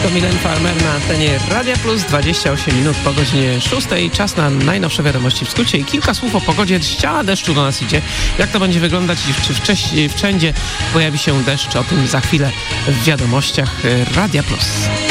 To Milen Farmer na antenie Radia Plus, 28 minut po godzinie 6. Czas na najnowsze wiadomości w skrócie i kilka słów o pogodzie. Ściana deszczu do nas idzie. Jak to będzie wyglądać i czy wcześniej, wszędzie pojawi się deszcz? O tym za chwilę w wiadomościach Radia Plus.